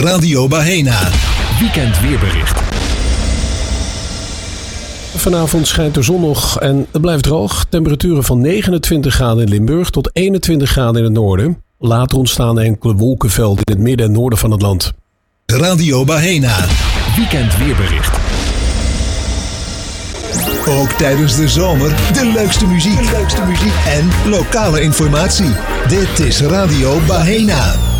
Radio Bahena. Weekend weerbericht. Vanavond schijnt de zon nog en het blijft droog. Temperaturen van 29 graden in Limburg tot 21 graden in het noorden. Later ontstaan enkele wolkenvelden in het midden en noorden van het land. Radio Bahena. Weekend weerbericht. Ook tijdens de zomer de leukste muziek. En lokale informatie. Dit is Radio Bahena.